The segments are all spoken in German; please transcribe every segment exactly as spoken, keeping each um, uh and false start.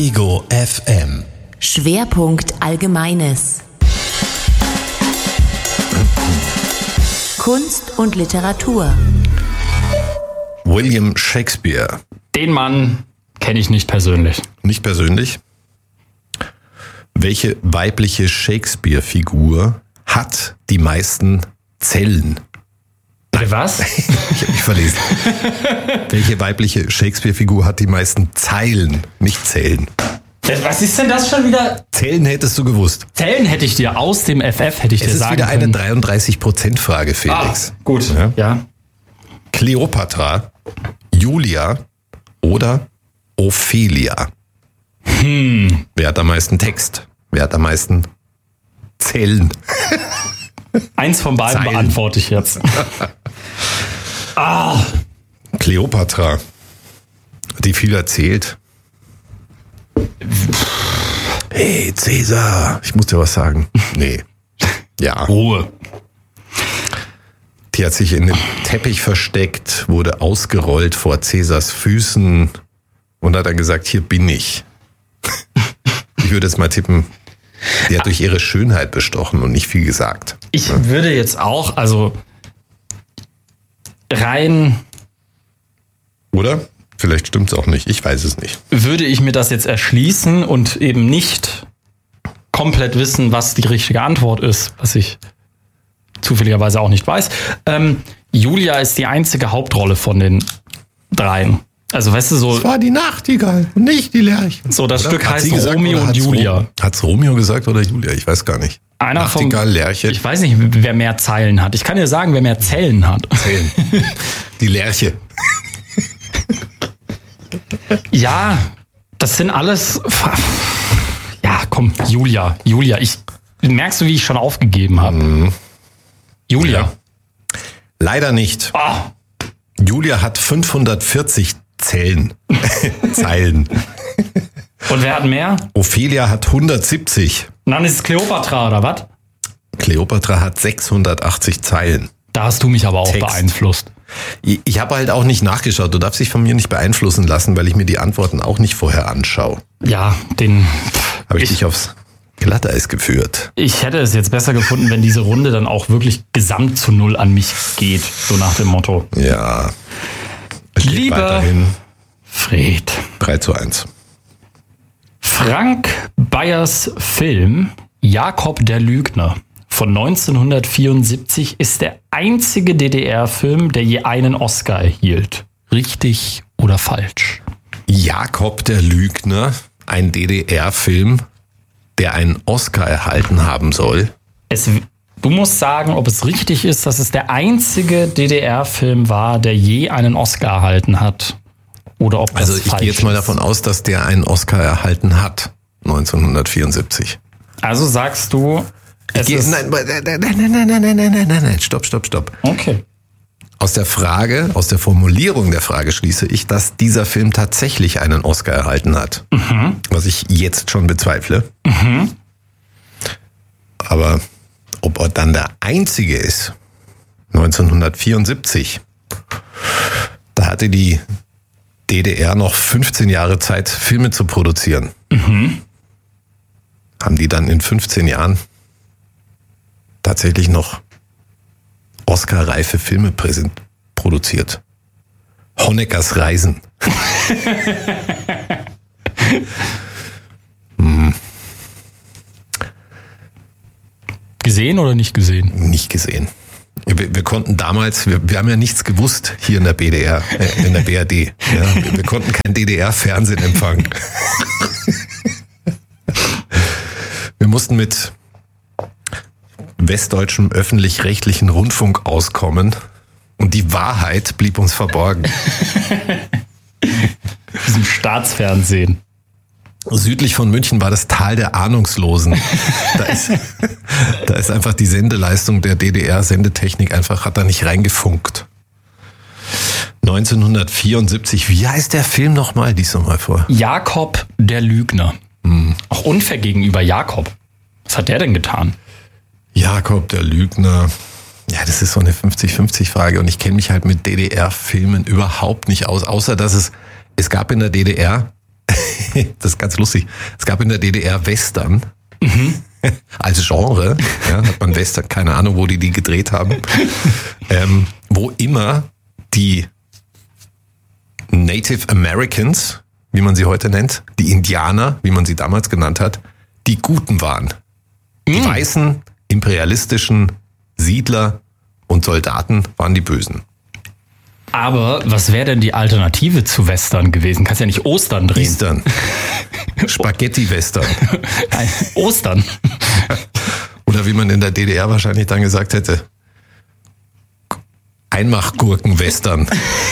Ego F M. Schwerpunkt Allgemeines. Kunst und Literatur. William Shakespeare. Den Mann kenne ich nicht persönlich. Nicht persönlich? Welche weibliche Shakespeare-Figur hat die meisten Zellen? Was? Ich habe mich verlesen. Welche weibliche Shakespeare-Figur hat die meisten Zeilen, nicht Zellen? Was ist denn das schon wieder? Zellen hättest du gewusst. Zellen hätte ich dir aus dem F F, hätte ich Es dir ist sagen wieder eine können. dreiunddreißig Prozent Frage, Felix. Ah, gut, Ja. ja. Kleopatra, Julia oder Ophelia? Hm. Wer hat am meisten Text? Wer hat am meisten Zellen? Eins von beiden Zeilen. beantworte ich jetzt. ah. Kleopatra, die viel erzählt. Hey, Cäsar, ich muss dir was sagen. Nee. Ja. Ruhe. Die hat sich in den Teppich versteckt, wurde ausgerollt vor Cäsars Füßen und hat dann gesagt, hier bin ich. Ich würde jetzt mal tippen, die hat durch ihre Schönheit bestochen und nicht viel gesagt. Ich würde jetzt auch, also rein Oder? Vielleicht stimmt's auch nicht, ich weiß es nicht. würde ich mir das jetzt erschließen und eben nicht komplett wissen, was die richtige Antwort ist, was ich zufälligerweise auch nicht weiß. Ähm, Julia ist die einzige Hauptrolle von den dreien. Also weißt du, so, Es war die Nachtigall und nicht die Lerche. so das Oder? Stück Hat heißt sie gesagt, Romeo oder und hat's Julia. Ro- Hat's Romeo gesagt oder Julia? Ich weiß gar nicht. Einer vom, Nachtigall, Lerche, ich weiß nicht, wer mehr Zeilen hat. Ich kann dir sagen, wer mehr Zellen hat. Zellen. Die Lerche. Ja, das sind alles. Ja, komm, Julia, Julia. Ich merkst du, wie ich schon aufgegeben habe? Mhm. Julia. Ja. Leider nicht. Ah, Julia hat fünfhundertvierzig Zellen. Zeilen. und wer hat mehr? Ophelia hat hundertsiebzig. Und dann ist es Kleopatra, oder was? Kleopatra hat sechshundertachtzig Zeilen. Da hast du mich aber auch Text. beeinflusst. Ich, ich habe halt auch nicht nachgeschaut. Du darfst dich von mir nicht beeinflussen lassen, weil ich mir die Antworten auch nicht vorher anschaue. Ja, den. Habe ich, Ich- dich aufs Glatteis geführt. Ich hätte es jetzt besser gefunden, wenn diese Runde dann auch wirklich gesamt zu null an mich geht. So nach dem Motto. Ja. Es steht Lieber- weiterhin Fred. drei zu eins. Frank Bayers Film Jakob der Lügner von neunzehnhundertvierundsiebzig ist der einzige D D R-Film, der je einen Oscar erhielt. Richtig oder falsch? Jakob der Lügner, ein D D R-Film, der einen Oscar erhalten haben soll. Es, du musst sagen, ob es richtig ist, dass es der einzige D D R-Film war, der je einen Oscar erhalten hat. Oder ob das Also ich falsch gehe jetzt mal ist. davon aus, dass der einen Oscar erhalten hat, neunzehnhundertvierundsiebzig. Also sagst du, es Geh, ist... nein, nein, nein, nein, nein, nein, nein, nein, nein, nein, stopp, stopp, stopp. Okay. Aus der Frage, aus der Formulierung der Frage schließe ich, dass dieser Film tatsächlich einen Oscar erhalten hat. Mhm. Was ich jetzt schon bezweifle. Mhm. Aber ob er dann der einzige ist, neunzehnhundertvierundsiebzig, da hatte die D D R noch fünfzehn Jahre Zeit, Filme zu produzieren. Mhm. Haben die dann in fünfzehn Jahren tatsächlich noch Oscar-reife Filme präsent produziert? Honeckers Reisen. hm, Gesehen oder nicht gesehen? nicht gesehen. Wir, wir konnten damals, wir, wir haben ja nichts gewusst hier in der B D R, äh, in der B R D. Ja, wir, wir konnten kein D D R-Fernsehen empfangen. Wir mussten mit westdeutschem öffentlich-rechtlichen Rundfunk auskommen und die Wahrheit blieb uns verborgen. Diesem Staatsfernsehen. Südlich von München war das Tal der Ahnungslosen. Da ist, da ist einfach die Sendeleistung der D D R-Sendetechnik einfach, hat da nicht reingefunkt. neunzehnhundertvierundsiebzig, wie heißt der Film nochmal? Lies nochmal vor. Jakob der Lügner. Hm. Auch unfair gegenüber Jakob. Was hat der denn getan? Jakob der Lügner. Ja, das ist so eine fünfzig fünfzig Frage und ich kenne mich halt mit D D R-Filmen überhaupt nicht aus, außer dass es, es gab in der D D R das ist ganz lustig. Es gab in der D D R Western. Mhm. Als Genre, ja, hat man Western, keine Ahnung, wo die die gedreht haben, ähm, wo immer die Native Americans, wie man sie heute nennt, die Indianer, wie man sie damals genannt hat, die Guten waren. Die mhm. weißen, imperialistischen Siedler und Soldaten waren die Bösen. Aber was wäre denn die Alternative zu Western gewesen? Kannst ja nicht Ostern drehen. Eastern. Spaghetti-Western. Ostern. Oder wie man in der D D R wahrscheinlich dann gesagt hätte, Einmachgurken-Western.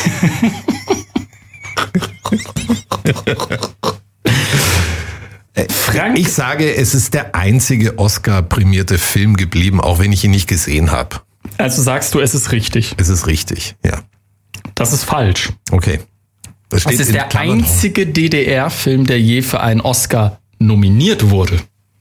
Frank, ich sage, es ist der einzige Oscar-prämierte Film geblieben, auch wenn ich ihn nicht gesehen habe. Also sagst du, es ist richtig. Es ist richtig, ja. Das ist falsch. Okay. Das, das ist der Klammern einzige D D R-Film, der je für einen Oscar nominiert wurde.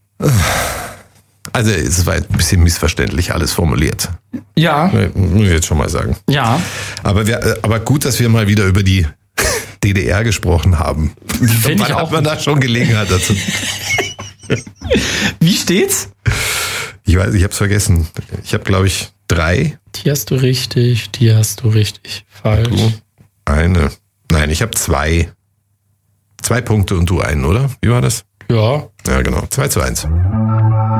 Also es war ein bisschen missverständlich alles formuliert. Ja. Muss ich jetzt schon mal sagen. Ja. Aber, wir, aber gut, dass wir mal wieder über die D D R gesprochen haben. Find Wann ich hat auch. man da schon Gelegenheit dazu? Wie steht's? Ich weiß, ich hab's vergessen. Ich habe, glaube ich, drei. Die hast du richtig, die hast du richtig. Falsch. Du eine. Nein, ich habe zwei. Zwei Punkte und du einen, oder? Wie war das? Ja. Ja, genau. zwei zu eins.